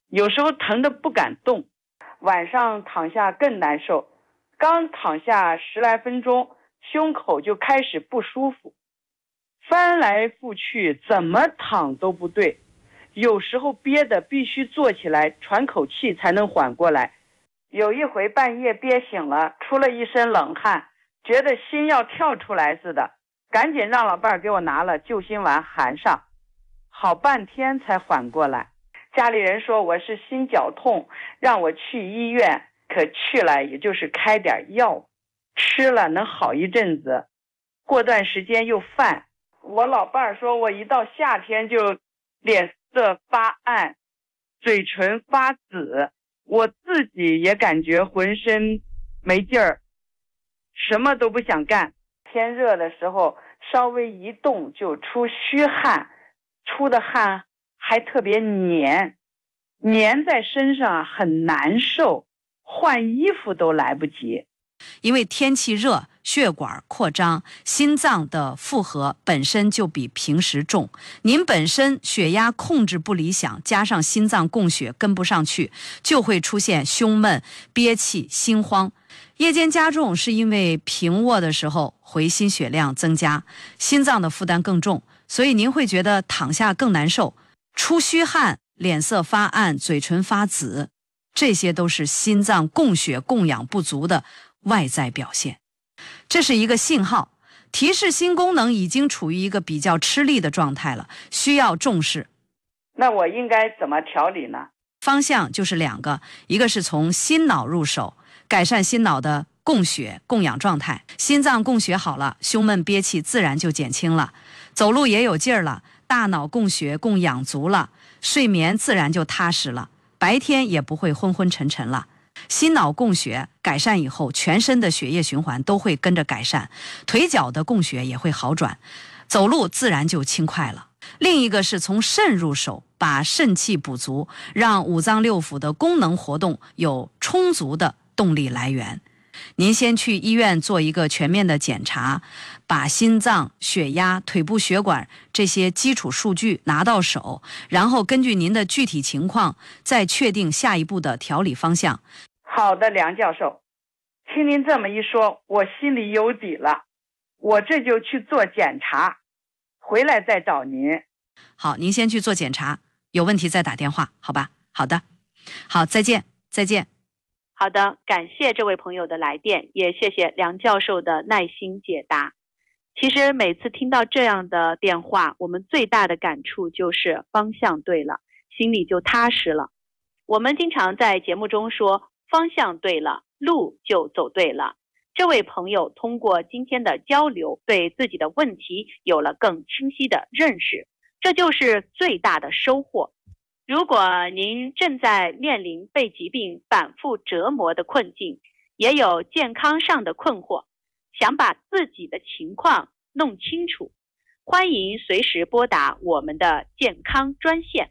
有时候疼得不敢动，晚上躺下更难受，刚躺下10来分钟，胸口就开始不舒服，翻来覆去怎么躺都不对，有时候憋得必须坐起来喘口气才能缓过来。有一回半夜憋醒了，出了一身冷汗，觉得心要跳出来似的，赶紧让老伴儿给我拿了救心丸含上，好半天才缓过来。家里人说我是心绞痛，让我去医院，可去了也就是开点药，吃了能好一阵子，过段时间又犯。我老伴儿说我一到夏天就脸色发暗，嘴唇发紫，我自己也感觉浑身没劲儿，什么都不想干。天热的时候稍微一动就出虚汗，出的汗还特别粘在身上，很难受，换衣服都来不及。 因为天气热，血管扩张，心脏的负荷本身就比平时重，您本身血压控制不理想，加上心脏供血跟不上去，就会出现胸闷、憋气、心慌。夜间加重是因为平卧的时候回心血量增加，心脏的负担更重，所以您会觉得躺下更难受，出虚汗，脸色发暗，嘴唇发紫，这些都是心脏供血供氧不足的外在表现。这是一个信号，提示心功能已经处于一个比较吃力的状态了，需要重视。 那我应该怎么调理呢？ 方向就是2个，一个是从心脑入手，改善心脑的供血供氧状态，心脏供血好了，胸闷憋气自然就减轻了，走路也有劲儿了，大脑供血供氧足了，睡眠自然就踏实了，白天也不会昏昏沉沉了。心脑供血改善以后，全身的血液循环都会跟着改善，腿脚的供血也会好转，走路自然就轻快了。另一个是从肾入手，把肾气补足，让五脏六腑的功能活动有充足的动力来源。您先去医院做一个全面的检查，把心脏、血压、腿部血管这些基础数据拿到手，然后根据您的具体情况再确定下一步的调理方向。 好的，梁教授，听您这么一说，我心里有底了，我这就去做检查，回来再找您。 好，您先去做检查，有问题再打电话，好吧？好的，好，再见，再见。 好的，感谢这位朋友的来电，也谢谢梁教授的耐心解答。其实每次听到这样的电话，我们最大的感触就是方向对了，心里就踏实了。我们经常在节目中说，方向对了，路就走对了。这位朋友通过今天的交流，对自己的问题有了更清晰的认识，这就是最大的收获。如果您正在面临被疾病反复折磨的困境，也有健康上的困惑，想把自己的情况弄清楚，欢迎随时拨打我们的健康专线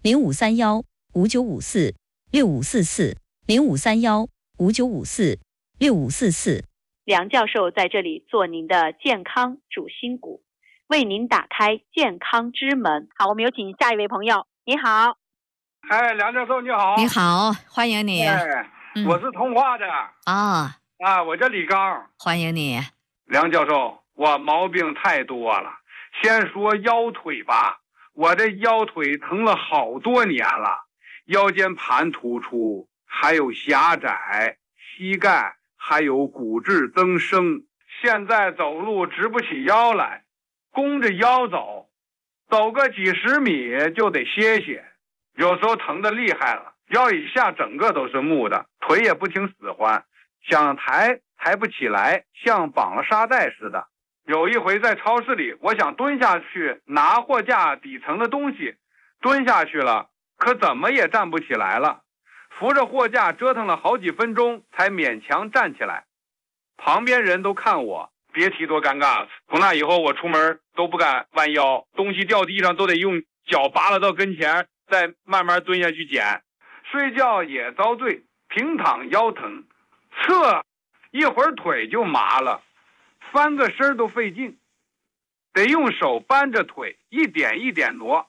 0531-5954-6544，0531-5954-6544。 梁教授在这里做您的健康主心骨，为您打开健康之门。好，我们有请下一位朋友。你好。 哎，梁教授你好。 你好，欢迎你。 我是通化的。我叫李刚。 欢迎你。 梁教授，我毛病太多了，先说腰腿吧。我这腰腿疼了好多年了，腰间盘突出，还有狭窄，膝盖还有骨质增生，现在走路直不起腰来，弓着腰走，走个几十米就得歇歇，有时候疼得厉害了，腰以下整个都是木的，腿也不听使唤，想抬不起来，像绑了沙袋似的。有一回在超市里，我想蹲下去拿货架底层的东西，蹲下去了，可怎么也站不起来了，扶着货架折腾了好几分钟才勉强站起来。旁边人都看我，别提多尴尬了。从那以后我出门都不敢弯腰，东西掉地上都得用脚扒拉到跟前，再慢慢蹲下去捡。睡觉也遭罪，平躺腰疼，侧一会儿腿就麻了，翻个身都费劲，得用手扳着腿一点一点挪，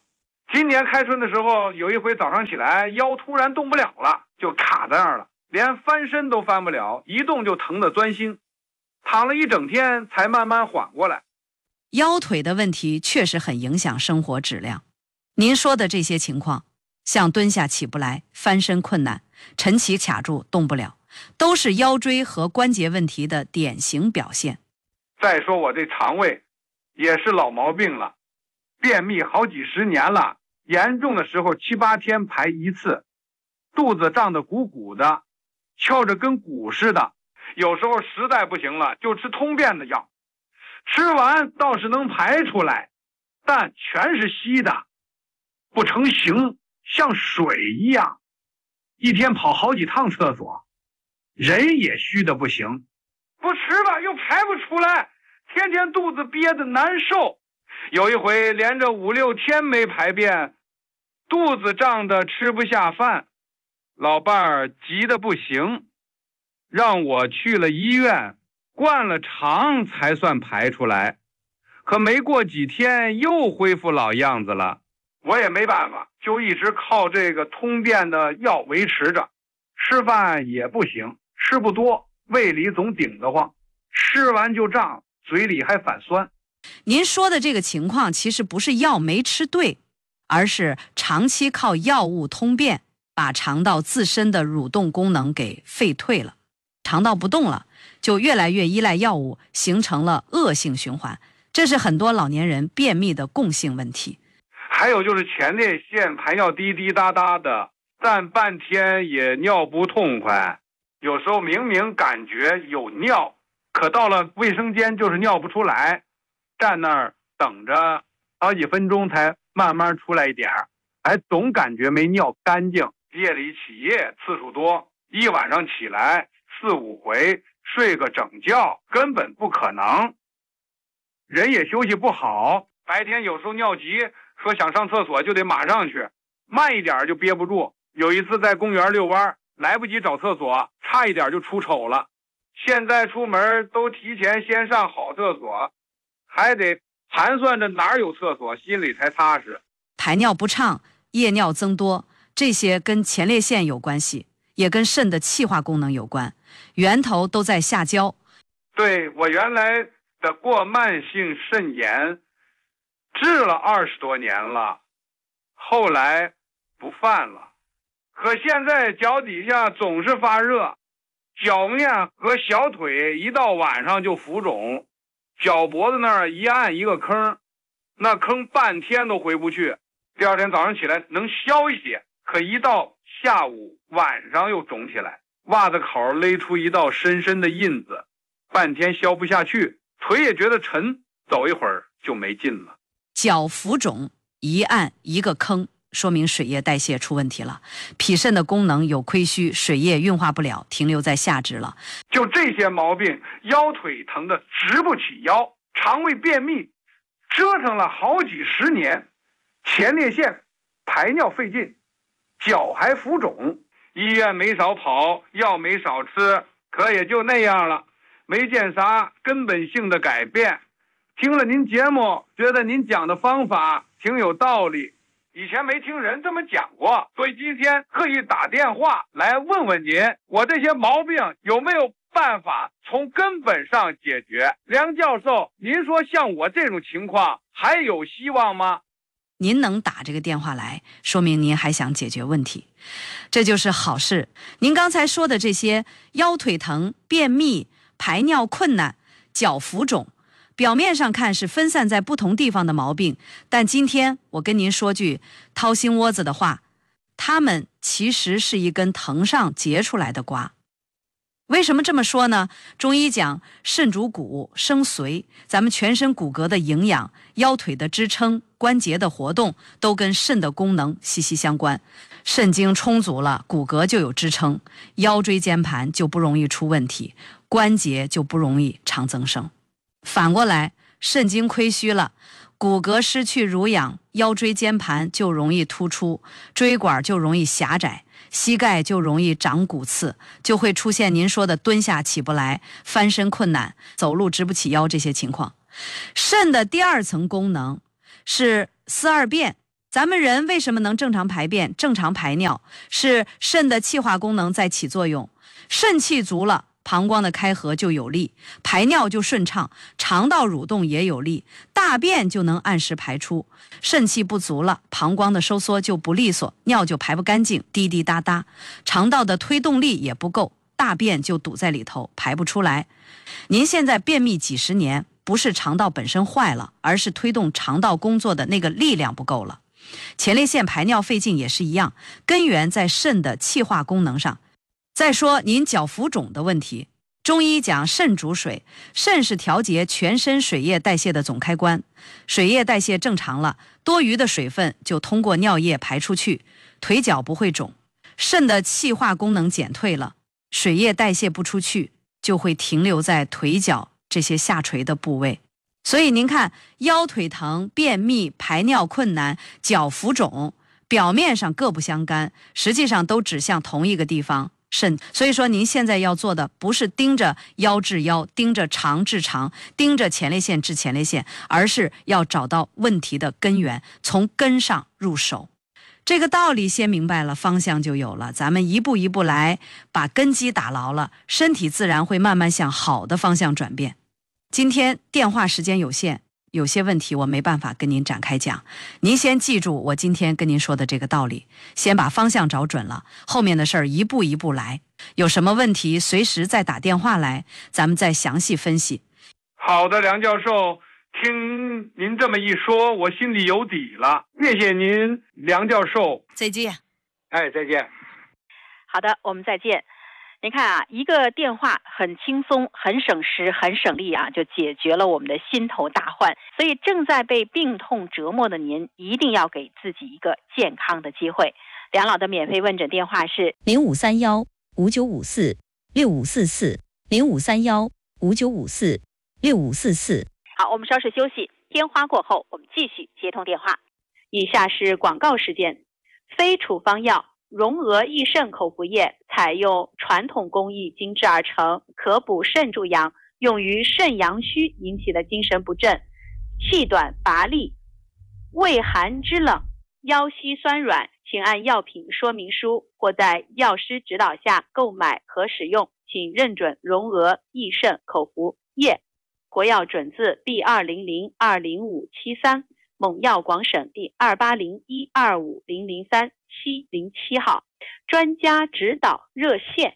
今年开春的时候，有一回早上起来，腰突然动不了了，就卡在那儿了，连翻身都翻不了，一动就疼得钻心，躺了一整天才慢慢缓过来。 腰腿的问题确实很影响生活质量。您说的这些情况，像蹲下起不来、翻身困难、晨起卡住动不了，都是腰椎和关节问题的典型表现。 再说我这肠胃也是老毛病了，便秘好几十年了，严重的时候7、8天排一次，肚子胀得鼓鼓的，敲着跟鼓似的，有时候实在不行了就吃通便的药，吃完倒是能排出来，但全是稀的，不成形，像水一样，一天跑好几趟厕所，人也虚的不行，不吃了又排不出来，天天肚子憋得难受，有一回连着5、6天没排便，肚子胀得吃不下饭，老伴儿急得不行，让我去了医院，灌了肠才算排出来，可没过几天又恢复老样子了。我也没办法，就一直靠这个通便的药维持着，吃饭也不行，吃不多，胃里总顶得慌，吃完就胀，嘴里还反酸。 您说的这个情况其实不是药没吃对，而是长期靠药物通便，把肠道自身的蠕动功能给废退了，肠道不动了，就越来越依赖药物，形成了恶性循环。这是很多老年人便秘的共性问题。 还有就是前列腺排尿滴滴答答的，站半天也尿不痛快，有时候明明感觉有尿，可到了卫生间就是尿不出来，站那儿等着好几分钟才慢慢出来一点，还总感觉没尿干净。夜里起夜次数多，一晚上起来4、5回，睡个整觉根本不可能，人也休息不好，白天有时候尿急，说想上厕所就得马上去，慢一点就憋不住。有一次在公园遛弯，来不及找厕所，差一点就出丑了。现在出门都提前先上好厕所，还得盘算着哪儿有厕所，心里才踏实。 排尿不畅、夜尿增多，这些跟前列腺有关系，也跟肾的气化功能有关，源头都在下焦。 对，我原来得过慢性肾炎，治了20多年了，后来不犯了，可现在脚底下总是发热，脚面和小腿一到晚上就浮肿，脚脖子那儿一按一个坑，那坑半天都回不去，第二天早上起来能消一些，可一到下午晚上又肿起来，袜子口勒出一道深深的印子，半天消不下去，腿也觉得沉，走一会儿就没劲了。 脚浮肿，一按一个坑，说明水液代谢出问题了，脾肾的功能有亏虚，水液运化不了，停留在下肢了。 就这些毛病，腰腿疼得直不起腰，肠胃便秘，折腾了好几十年，前列腺排尿费劲，脚还浮肿，医院没少跑，药没少吃，可也就那样了，没见啥根本性的改变。听了您节目，觉得您讲的方法挺有道理，以前没听人这么讲过，所以今天特意打电话来问问您，我这些毛病有没有办法从根本上解决？梁教授，您说像我这种情况还有希望吗？ 您能打这个电话来，说明您还想解决问题，这就是好事。您刚才说的这些腰腿疼、便秘、排尿困难、脚浮肿，表面上看是分散在不同地方的毛病，但今天我跟您说句掏心窝子的话，它们其实是一根藤上结出来的瓜。为什么这么说呢？中医讲肾主骨，生髓，咱们全身骨骼的营养、腰腿的支撑、关节的活动都跟肾的功能息息相关。肾精充足了，骨骼就有支撑，腰椎间盘就不容易出问题，关节就不容易常增生。反过来，肾精亏虚了，骨骼失去濡养，腰椎间盘就容易突出，椎管就容易狭窄，膝盖就容易长骨刺，就会出现您说的蹲下起不来、翻身困难、走路直不起腰这些情况。肾的第二层功能是思二便， 咱们人为什么能正常排便、正常排尿？是肾的气化功能在起作用，肾气足了，膀胱的开合就有力，排尿就顺畅，肠道蠕动也有力，大便就能按时排出。肾气不足了，膀胱的收缩就不利索，尿就排不干净，滴滴答答，肠道的推动力也不够，大便就堵在里头，排不出来。您现在便秘几十年，不是肠道本身坏了，而是推动肠道工作的那个力量不够了。前列腺排尿费劲也是一样，根源在肾的气化功能上。再说您脚浮肿的问题，中医讲肾主水，肾是调节全身水液代谢的总开关，水液代谢正常了，多余的水分就通过尿液排出去，腿脚不会肿。肾的气化功能减退了，水液代谢不出去，就会停留在腿脚这些下垂的部位。所以您看，腰腿疼、便秘、排尿困难、脚浮肿，表面上各不相干，实际上都指向同一个地方，肾。所以说您现在要做的不是盯着腰治腰，盯着肠治肠，盯着前列腺治前列腺，而是要找到问题的根源，从根上入手。这个道理先明白了，方向就有了。咱们一步一步来，把根基打牢了，身体自然会慢慢向好的方向转变。今天电话时间有限，有些问题我没办法跟您展开讲，您先记住我今天跟您说的这个道理，先把方向找准了，后面的事儿一步一步来。有什么问题随时再打电话来，咱们再详细分析。 好的，梁教授，听您这么一说，我心里有底了。谢谢您，梁教授。 再见。 哎，再见。 好的，我们再见。您看啊，一个电话很轻松、很省时、很省力啊，就解决了我们的心头大患。所以正在被病痛折磨的您，一定要给自己一个健康的机会。梁老的免费问诊电话是 0531-5954-6544，0531-5954-6544。 好，我们稍事休息，片花过后，我们继续接通电话。以下是广告时间。非处方药荣娥益肾口服液采用传统工艺精制而成，可补肾助阳，用于肾阳虚引起的精神不振、气短乏力、胃寒肢冷、腰膝酸软，请按药品说明书或在药师指导下购买和使用，请认准荣娥益肾口服液，国药准字 B200-20573，蒙药广省第280125003-707号，专家指导热线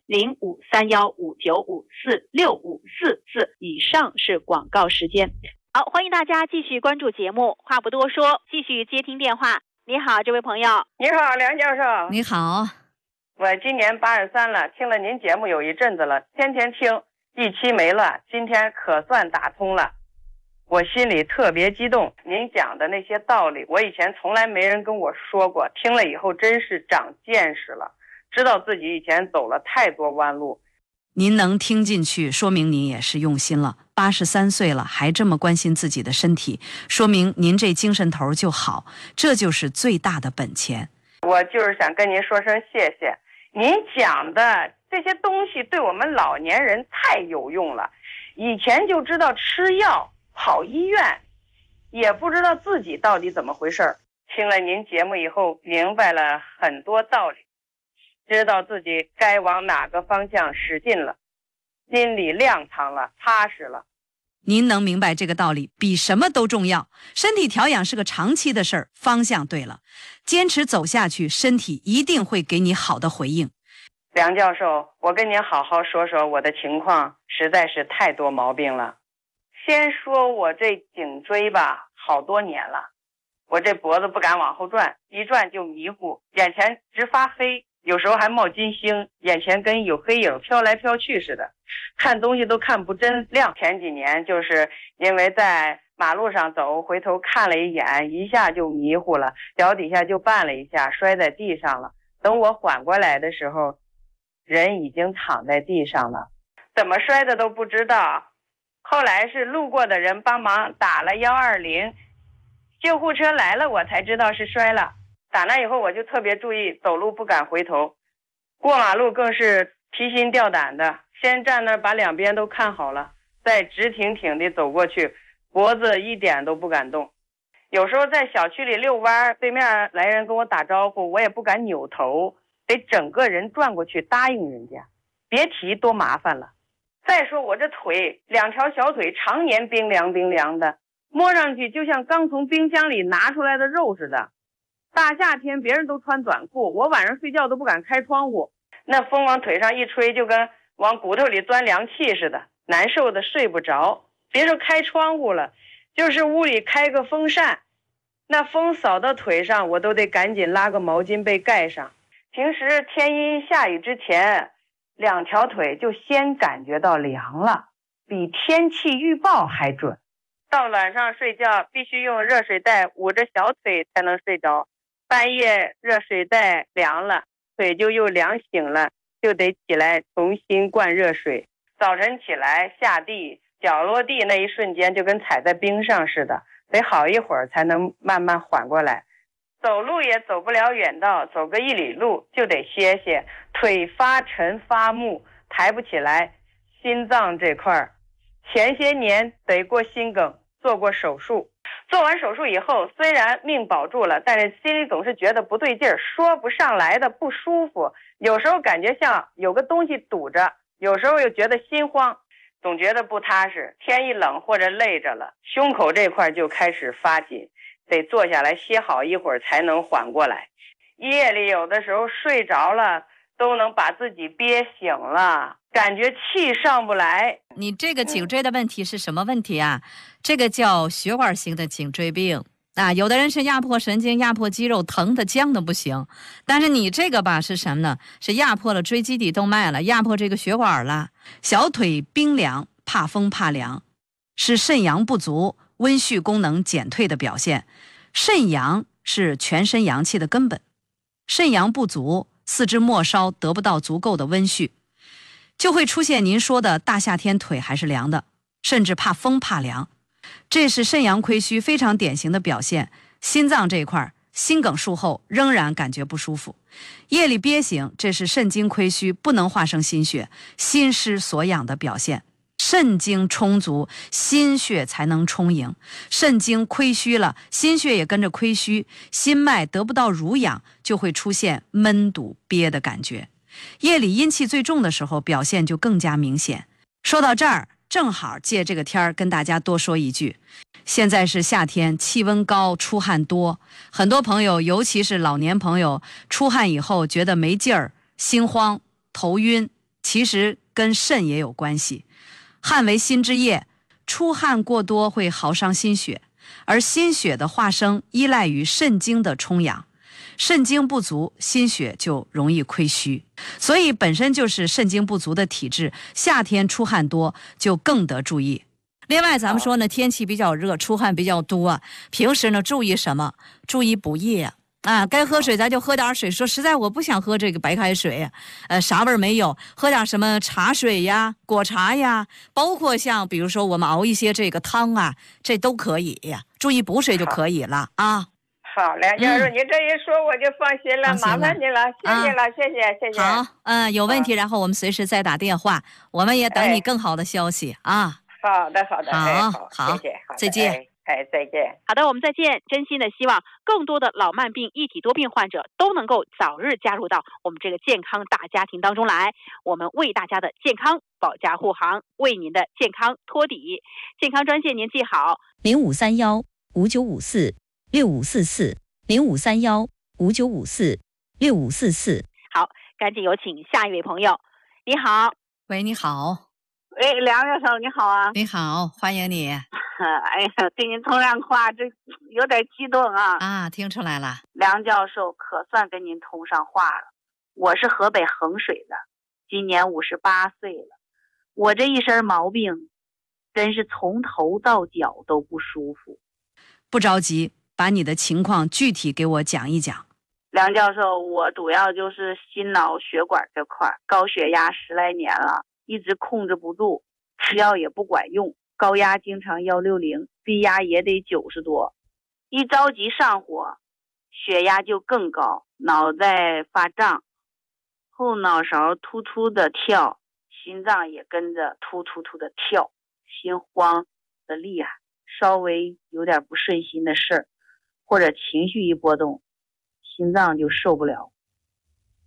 053159546544。以上是广告时间。好，欢迎大家继续关注节目，话不多说，继续接听电话。你好，这位朋友。 你好，梁教授。 你好。 我今年83了，听了您节目有一阵子了，天天听，一期没了，今天可算打通了。我心里特别激动，您讲的那些道理，我以前从来没人跟我说过，听了以后真是长见识了，知道自己以前走了太多弯路。 您能听进去，说明您也是用心了。83岁了，还这么关心自己的身体，说明您这精神头就好，这就是最大的本钱。 我就是想跟您说声谢谢，您讲的这些东西对我们老年人太有用了。以前就知道吃药跑医院，也不知道自己到底怎么回事。听了您节目以后，明白了很多道理，知道自己该往哪个方向使劲了，心里踉跄了，踏实了。 您能明白这个道理，比什么都重要。身体调养是个长期的事儿，方向对了，坚持走下去，身体一定会给你好的回应。 梁教授，我跟您好好说说我的情况，实在是太多毛病了。先说我这颈椎吧，好多年了，我这脖子不敢往后转，一转就迷糊，眼前直发黑，有时候还冒金星，眼前跟有黑影飘来飘去似的，看东西都看不真亮。前几年就是因为在马路上走，回头看了一眼，一下就迷糊了，脚底下就绊了一下，摔在地上了。等我缓过来的时候，人已经躺在地上了，怎么摔的都不知道。后来是路过的人帮忙打了120，救护车来了，我才知道是摔了。打那以后我就特别注意，走路不敢回头，过马路更是提心吊胆的，先站那儿把两边都看好了，再直挺挺地走过去，脖子一点都不敢动。 有时候在小区里遛弯，对面来人跟我打招呼，我也不敢扭头，得整个人转过去答应人家，别提多麻烦了。再说我这腿，2条小腿常年冰凉冰凉的，摸上去就像刚从冰箱里拿出来的肉似的。大夏天别人都穿短裤，我晚上睡觉都不敢开窗户，那风往腿上一吹，就跟往骨头里钻凉气似的，难受的睡不着。别说开窗户了，就是屋里开个风扇，那风扫到腿上，我都得赶紧拉个毛巾被盖上。平时天阴下雨之前，2条腿就先感觉到凉了，比天气预报还准。到晚上睡觉必须用热水袋捂着小腿才能睡着，半夜热水袋凉了，腿就又凉醒了，就得起来重新灌热水。早晨起来下地，脚落地那一瞬间就跟踩在冰上似的，得好一会儿才能慢慢缓过来。走路也走不了远道，走个1里路就得歇歇，腿发沉发木，抬不起来。心脏这块前些年得过心梗，做过手术。做完手术以后，虽然命保住了，但是心里总是觉得不对劲儿，说不上来的不舒服。有时候感觉像有个东西堵着，有时候又觉得心慌，总觉得不踏实。天一冷或者累着了，胸口这块就开始发紧，得坐下来歇好一会儿才能缓过来。夜里有的时候睡着了，都能把自己憋醒了，感觉气上不来。 你这个颈椎的问题是什么问题啊？这个叫血管型的颈椎病啊。有的人是压迫神经、压迫肌肉，疼的僵的不行。但是你这个吧是什么呢？是压迫了椎基底动脉了，压迫这个血管了。小腿冰凉，怕风怕凉，是肾阳不足、温煦功能减退的表现。肾阳是全身阳气的根本，肾阳不足，四肢末梢得不到足够的温煦，就会出现您说的大夏天腿还是凉的，甚至怕风怕凉。这是肾阳亏虚非常典型的表现。心脏这一块，心梗术后仍然感觉不舒服，夜里憋醒，这是肾精亏虚，不能化生心血，心失所养的表现。肾精充足，心血才能充盈。肾精亏虚了，心血也跟着亏虚，心脉得不到濡养，就会出现闷堵憋的感觉。夜里阴气最重的时候，表现就更加明显。说到这儿，正好借这个天儿跟大家多说一句，现在是夏天，气温高，出汗多，很多朋友尤其是老年朋友出汗以后觉得没劲儿、心慌、头晕，其实跟肾也有关系。汗为心之液，出汗过多会耗伤心血，而心血的化生依赖于肾精的充养，肾精不足，心血就容易亏虚。所以本身就是肾精不足的体质，夏天出汗多就更得注意。另外咱们说呢，天气比较热，出汗比较多，平时呢注意什么？注意补液啊，该喝水咱就喝点水。说实在我不想喝这个白开水，啥味儿没有，喝点什么茶水呀、果茶呀，包括像比如说我们熬一些这个汤啊，这都可以呀，注意补水就可以了啊。 好，梁教授，你这一说我就放心了，麻烦你了，谢谢了，谢谢。 好，有问题然后我们随时再打电话，我们也等你更好的消息啊。 好的， 好， 谢谢， 再见。 再见。 好的，我们再见。真心的希望更多的老慢病、一体多病患者都能够早日加入到我们这个健康大家庭当中来。我们为大家的健康保驾护航，为您的健康托底。健康专线您记好 ：0531-5954-6544，0531-5954-6544。 好，赶紧有请下一位朋友。你好。 喂，你好。 喂，梁教授你好啊。 你好，欢迎你。 哎呀，跟您通上话，这有点激动啊。 啊，听出来了。 梁教授可算跟您通上话了。我是河北衡水的，今年58岁了。我这一身毛病，真是从头到脚都不舒服。 不着急，把你的情况具体给我讲一讲。 梁教授，我主要就是心脑血管这块，高血压10来年了，一直控制不住，吃药也不管用。高压经常160，低压也得90多，一着急上火，血压就更高，脑袋发胀，后脑勺突突的跳，心脏也跟着突突突的跳，心慌的厉害，稍微有点不顺心的事儿， 或者情绪一波动，心脏就受不了。